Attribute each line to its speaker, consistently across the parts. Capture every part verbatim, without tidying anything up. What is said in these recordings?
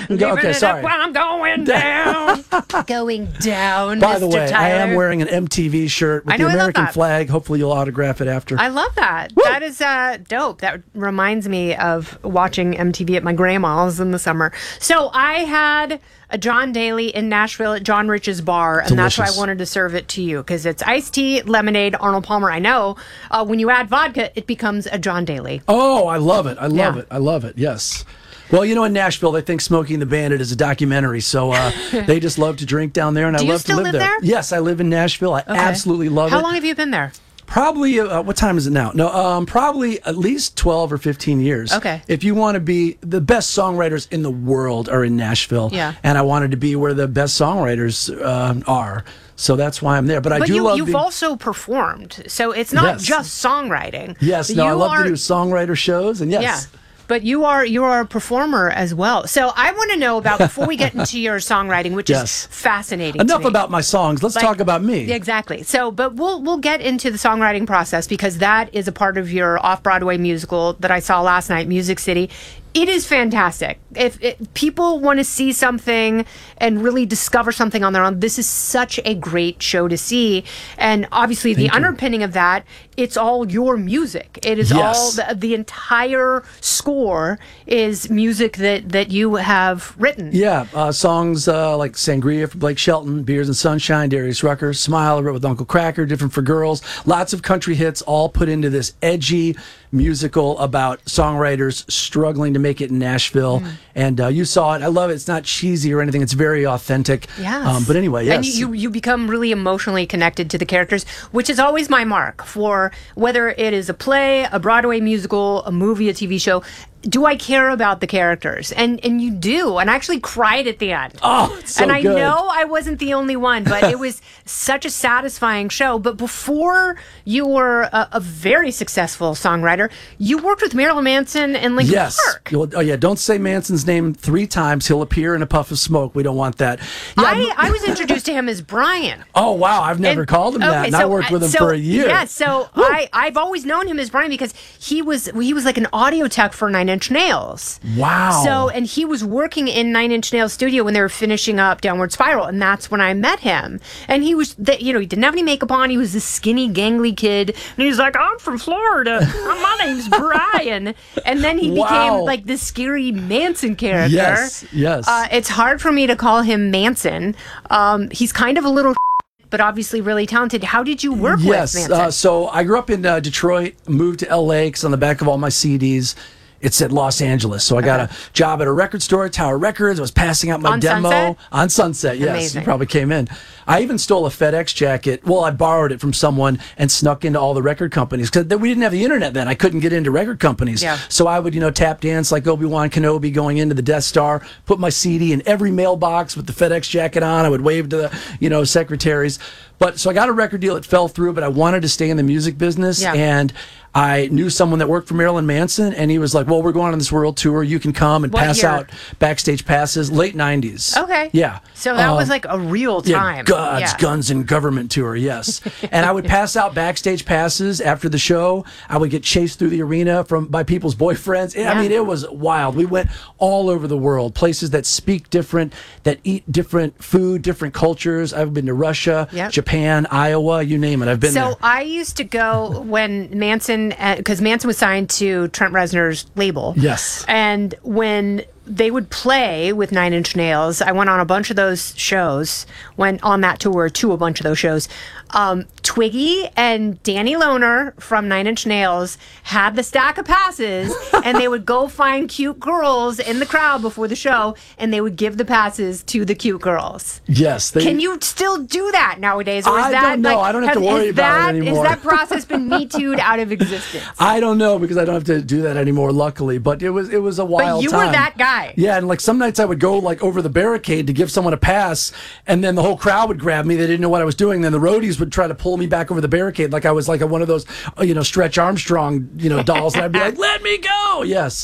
Speaker 1: okay, sorry.
Speaker 2: While I'm going down. Going down,
Speaker 1: By the
Speaker 2: Mister
Speaker 1: way,
Speaker 2: Tyler.
Speaker 1: I am wearing an M T V shirt with
Speaker 2: I know,
Speaker 1: the
Speaker 2: I love
Speaker 1: American
Speaker 2: that.
Speaker 1: flag. Hopefully you'll autograph it after.
Speaker 2: I love that.
Speaker 1: Woo!
Speaker 2: That is uh, dope. That reminds me of watching M T V at my grandma's in the summer. So I had a John Daly in Nashville at John Rich's bar, and
Speaker 1: Delicious.
Speaker 2: that's why I wanted to serve it to you, because it's iced tea, lemonade, Arnold Palmer. I know uh, when you add vodka, it becomes a John Daly.
Speaker 1: Oh, I love it. I love
Speaker 2: Yeah.
Speaker 1: it. I love it. Yes. Well, you know, in Nashville, they think Smokey and the Bandit is a documentary, so uh, they just love to drink down there, and
Speaker 2: Do
Speaker 1: I
Speaker 2: you
Speaker 1: love
Speaker 2: still
Speaker 1: to live
Speaker 2: live
Speaker 1: there.
Speaker 2: there?
Speaker 1: Yes, I live in Nashville. I absolutely love
Speaker 2: How
Speaker 1: it.
Speaker 2: long have you been there?
Speaker 1: Probably, uh, what time is it now? No, um, probably at least twelve or fifteen years.
Speaker 2: Okay.
Speaker 1: If you want to be, the best songwriters in the world are in Nashville.
Speaker 2: Yeah.
Speaker 1: And I wanted to be where the best songwriters uh, are. So that's why I'm there. But, I
Speaker 2: But
Speaker 1: do
Speaker 2: you,
Speaker 1: love
Speaker 2: you've
Speaker 1: the,
Speaker 2: also performed, so it's not
Speaker 1: Yes.
Speaker 2: just songwriting.
Speaker 1: Yes, no,
Speaker 2: You
Speaker 1: I love
Speaker 2: are-
Speaker 1: to do songwriter shows, and yes.
Speaker 2: Yeah. But you are you are a performer as well. So I want to know about, before we get into your songwriting, which
Speaker 1: Yes.
Speaker 2: is fascinating.
Speaker 1: Enough
Speaker 2: to me.
Speaker 1: about my songs. Let's
Speaker 2: Like-
Speaker 1: talk about me.
Speaker 2: Exactly. So, but we'll we'll get into the songwriting process, because that is a part of your off-Broadway musical that I saw last night, Music City. It is fantastic. If it, people want to see something and really discover something on their own, this is such a great show to see. And obviously, the
Speaker 1: Thank you.
Speaker 2: underpinning of that, it's all your music. It is
Speaker 1: Yes.
Speaker 2: all the, the entire score is music that that you have written.
Speaker 1: Yeah, uh, songs uh, like Sangria for Blake Shelton, Beers and Sunshine, Darius Rucker, Smile, I wrote with Uncle Cracker, Different for Girls. Lots of country hits all put into this edgy musical about songwriters struggling to make it in Nashville.
Speaker 2: Mm.
Speaker 1: And uh, you saw it. I love it. It's not cheesy or anything. It's very authentic.
Speaker 2: Yes.
Speaker 1: Um, but anyway, yes.
Speaker 2: And you, you become really emotionally connected to the characters, which is always my mark for whether it is a play, a Broadway musical, a movie, a T V show. Do I care about the characters? And and you do. And I actually cried at the end.
Speaker 1: Oh, it's so
Speaker 2: And I
Speaker 1: good.
Speaker 2: know I wasn't the only one, but it was such a satisfying show. But before you were a, a very successful songwriter, you worked with Marilyn Manson and Linkin
Speaker 1: Yes.
Speaker 2: Park.
Speaker 1: You'll- Oh, yeah. Don't say Manson's name three times. He'll appear in a puff of smoke. We don't want that. Yeah,
Speaker 2: I, I was introduced to him as Brian.
Speaker 1: oh, wow. I've never
Speaker 2: And-
Speaker 1: called him that.
Speaker 2: okay,
Speaker 1: And I
Speaker 2: so,
Speaker 1: worked with him
Speaker 2: so,
Speaker 1: for a year.
Speaker 2: Yeah, so I, I've always known him as Brian, because he was he was like an audio tech for Nine Inch Nails.
Speaker 1: Wow.
Speaker 2: So, and he was working in Nine Inch Nails studio when they were finishing up Downward Spiral, and that's when I met him. And he was, the, you know, he didn't have any makeup on. He was this skinny, gangly kid, and he's like, "I'm from Florida. My name's Brian." And then he
Speaker 1: Wow.
Speaker 2: became like this scary Manson character.
Speaker 1: Yes, yes.
Speaker 2: Uh, it's hard for me to call him Manson. Um, he's kind of a little, but obviously really talented. How did you work
Speaker 1: Yes.
Speaker 2: with Manson?
Speaker 1: Uh, so I grew up in uh, Detroit, moved to L A because on the back of all my C Ds, it said Los Angeles. So I got a job at a record store, Tower Records. I was passing out my
Speaker 2: On
Speaker 1: demo.
Speaker 2: Sunset?
Speaker 1: On Sunset, yes.
Speaker 2: Amazing.
Speaker 1: You probably came in. I even stole a FedEx jacket. Well, I borrowed it from someone and snuck into all the record companies because we didn't have the internet then. I couldn't get into record companies.
Speaker 2: Yeah.
Speaker 1: So I would, you know, tap dance like Obi-Wan Kenobi going into the Death Star, put my C D in every mailbox with the FedEx jacket on. I would wave to the, you know, secretaries. But so I got a record deal. It fell through, but I wanted to stay in the music business.
Speaker 2: Yeah.
Speaker 1: And I knew someone that worked for Marilyn Manson, and he was like, well, we're going on this world tour. You can come and
Speaker 2: What
Speaker 1: pass
Speaker 2: year?
Speaker 1: out backstage passes. Late nineties.
Speaker 2: Okay.
Speaker 1: Yeah.
Speaker 2: So that
Speaker 1: Um,
Speaker 2: was like a real time.
Speaker 1: yeah, Gods,
Speaker 2: Yeah.
Speaker 1: Guns, and Government tour, yes. And I would pass out backstage passes after the show. I would get chased through the arena from by people's boyfriends.
Speaker 2: Yeah.
Speaker 1: I mean, it was wild. We went all over the world, places that speak different, that eat different food, different cultures. I've been to Russia,
Speaker 2: Yep.
Speaker 1: Japan, Iowa, you name it. I've been
Speaker 2: So
Speaker 1: there.
Speaker 2: I used to go when Manson, because Manson was signed to Trent Reznor's label.
Speaker 1: Yes.
Speaker 2: And when they would play with Nine Inch Nails, I went on a bunch of those shows, went on that tour to a bunch of those shows. Um, Twiggy and Danny Lohner from Nine Inch Nails had the stack of passes, and they would go find cute girls in the crowd before the show, and they would give the passes to the cute girls.
Speaker 1: Yes. They,
Speaker 2: Can you still do that nowadays? Or is
Speaker 1: I
Speaker 2: that
Speaker 1: don't know.
Speaker 2: like,
Speaker 1: I don't have to
Speaker 2: has-
Speaker 1: worry
Speaker 2: is
Speaker 1: about it
Speaker 2: that,
Speaker 1: anymore.
Speaker 2: Has that process been Me Too'd out of existence?
Speaker 1: I don't know because I don't have to do that anymore, luckily. But it was it was a wild
Speaker 2: But you
Speaker 1: time.
Speaker 2: were that guy.
Speaker 1: Yeah, and like some nights I would go like over the barricade to give someone a pass, and then the whole crowd would grab me. They didn't know what I was doing. Then the roadies would try to pull me back over the barricade like I was like a, one of those, uh, you know, Stretch Armstrong, you know, dolls. And I'd be like, "Let me go!" Yes.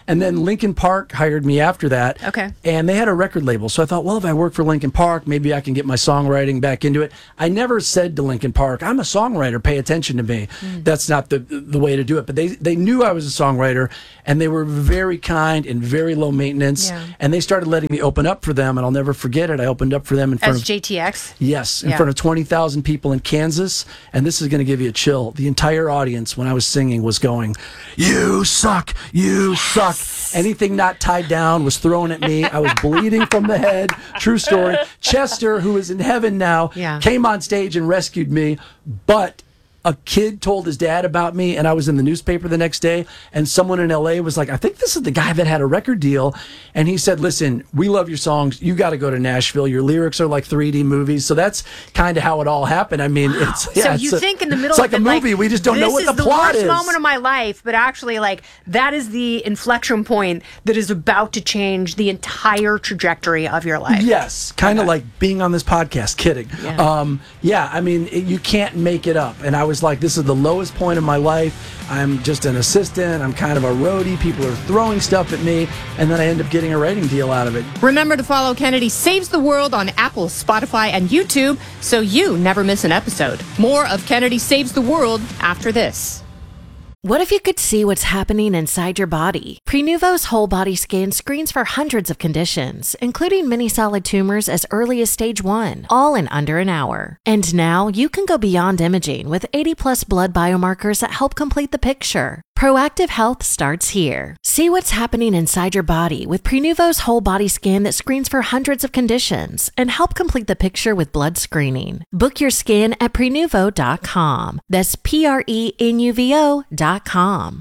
Speaker 1: And then Linkin Park hired me after that.
Speaker 2: Okay.
Speaker 1: And they had a record label. So I thought, well, if I work for Linkin Park, maybe I can get my songwriting back into it. I never said to Linkin Park, I'm a songwriter, pay attention to me. Mm. That's not the the way to do it. But they, they knew I was a songwriter, and they were very kind and very low maintenance. Yeah. And they started letting me open up for them, and I'll never forget it. I opened up for them in front
Speaker 2: As
Speaker 1: of...
Speaker 2: J T X?
Speaker 1: Yes, in
Speaker 2: yeah.
Speaker 1: front of twenty thousand people in Kansas. And this is going to give you a chill. The entire audience, when I was singing, was going, you suck, you yes. suck. Anything not tied down was thrown at me. I was bleeding from the head. True story. Chester, who is in heaven now,
Speaker 2: yeah.
Speaker 1: came on stage and rescued me. But a kid told his dad about me, and I was in the newspaper the next day, and someone in L A was like, I think this is the guy that had a record deal. And he said, listen, we love your songs. You got to go to Nashville. Your lyrics are like three D movies. So that's kind of how it all happened. I mean,
Speaker 2: wow.
Speaker 1: it's... Yeah,
Speaker 2: so
Speaker 1: it's
Speaker 2: you
Speaker 1: a,
Speaker 2: think in the middle
Speaker 1: it's like
Speaker 2: of
Speaker 1: a
Speaker 2: it,
Speaker 1: movie.
Speaker 2: Like,
Speaker 1: we just don't know what the,
Speaker 2: the
Speaker 1: plot
Speaker 2: is. This is
Speaker 1: is.
Speaker 2: the worst moment of my life, but actually, like, that is the inflection point that is about to change the entire trajectory of your life.
Speaker 1: Yes. Kind of okay. like being on this podcast. Kidding. Yeah, um, yeah I mean, it, you can't make it up. And I was like, this is the lowest point of my life. I'm just an assistant. I'm kind of a roadie. People are throwing stuff at me, and then I end up getting a writing deal out of it.
Speaker 3: Remember to follow Kennedy Saves the World on Apple, Spotify, and YouTube so you never miss an episode. More of Kennedy Saves the World after this.
Speaker 4: What if you could see what's happening inside your body? Prenuvo's whole body scan screens for hundreds of conditions, including many solid tumors as early as stage one, all in under an hour. And now you can go beyond imaging with eighty plus blood biomarkers that help complete the picture. Proactive health starts here. See what's happening inside your body with Prenuvo's whole body scan that screens for hundreds of conditions and help complete the picture with blood screening. Book your scan at prenuvo dot com. That's P R E N U V O dot com.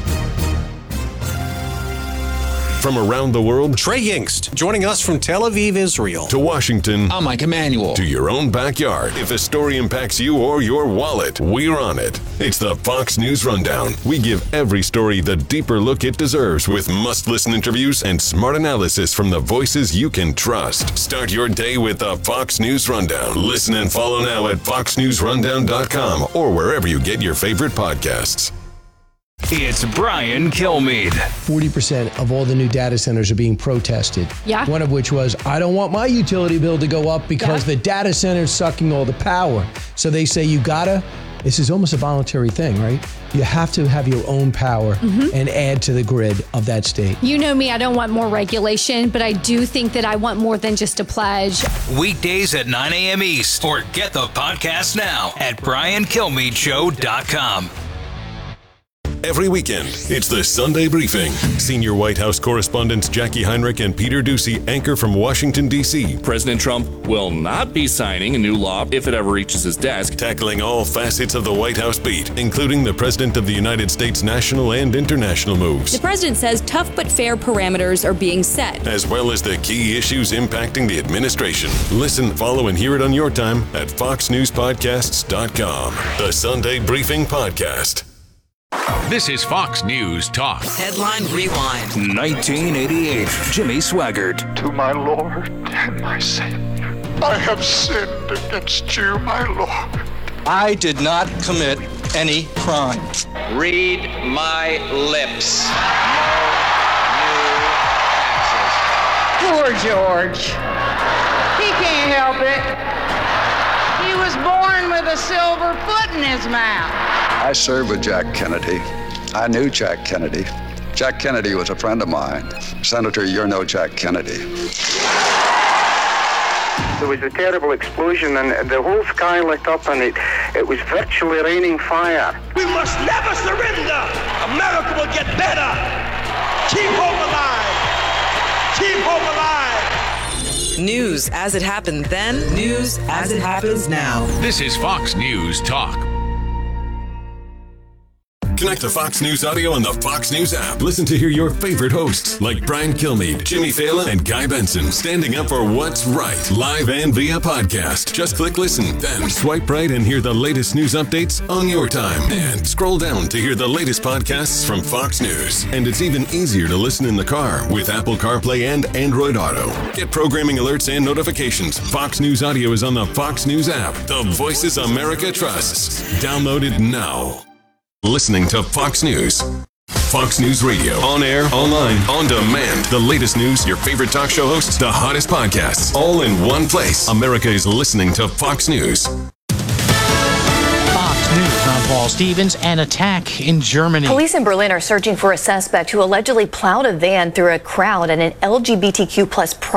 Speaker 5: From around the world,
Speaker 6: Trey Yingst, joining us from Tel Aviv, Israel.
Speaker 5: To Washington,
Speaker 7: I'm Mike Emanuel.
Speaker 5: To your own backyard. If a story impacts you or your wallet, we're on it. It's the Fox News Rundown. We give every story the deeper look it deserves with must-listen interviews and smart analysis from the voices you can trust. Start your day with the Fox News Rundown. Listen and follow now at fox news rundown dot com or wherever you get your favorite podcasts.
Speaker 8: It's Brian Kilmeade.
Speaker 9: forty percent of all the new data centers are being protested.
Speaker 3: Yeah.
Speaker 9: One of which was, I don't want my utility bill to go up because yeah. the data center is sucking all the power. So they say you gotta, this is almost a voluntary thing, right? You have to have your own power mm-hmm. and add to the grid of that state.
Speaker 10: You know me, I don't want more regulation, but I do think that I want more than just a pledge.
Speaker 8: Weekdays at nine a.m. East, or get the podcast now at brian kilmeade show dot com.
Speaker 5: Every weekend, it's the Sunday Briefing. Senior White House correspondents Jackie Heinrich and Peter Doocy anchor from Washington, D C
Speaker 11: President Trump will not be signing a new law if it ever reaches his desk.
Speaker 5: Tackling all facets of the White House beat, including the President of the United States national and international moves.
Speaker 12: The president says tough but fair parameters are being set,
Speaker 5: as well as the key issues impacting the administration. Listen, follow, and hear it on your time at fox news podcasts dot com. The Sunday Briefing Podcast.
Speaker 8: This is Fox News Talk.
Speaker 13: Headline Rewind.
Speaker 8: nineteen eighty-eight. Jimmy Swaggart.
Speaker 14: To my Lord and my Savior, I have sinned against you, my Lord.
Speaker 15: I did not commit any crime.
Speaker 16: Read my lips. No new taxes.
Speaker 17: Poor George. He can't help it. He was born with a silver foot in his mouth.
Speaker 18: I served with Jack Kennedy. I knew Jack Kennedy. Jack Kennedy was a friend of mine. Senator, you're no Jack Kennedy.
Speaker 19: There was a terrible explosion and the whole sky lit up and it, it was virtually raining fire.
Speaker 20: We must never surrender. America will get better. Keep hope alive. Keep hope alive.
Speaker 13: News as it happened then, news as it happens now.
Speaker 8: This is Fox News Talk.
Speaker 5: Connect to Fox News Audio on the Fox News app. Listen to hear your favorite hosts like Brian Kilmeade, Jimmy Fallon, and Guy Benson standing up for what's right, live and via podcast. Just click listen, then swipe right and hear the latest news updates on your time. And scroll down to hear the latest podcasts from Fox News. And it's even easier to listen in the car with Apple CarPlay and Android Auto. Get programming alerts and notifications. Fox News Audio is on the Fox News app. The voices America trusts. Download it now. Listening to Fox News. Fox News Radio. On air, online, on demand. The latest news, your favorite talk show hosts, the hottest podcasts, all in one place. America is listening to Fox News.
Speaker 7: Fox News, I'm Paul Stevens. An attack in Germany.
Speaker 21: Police in Berlin are searching for a suspect who allegedly plowed a van through a crowd at an L G B T Q plus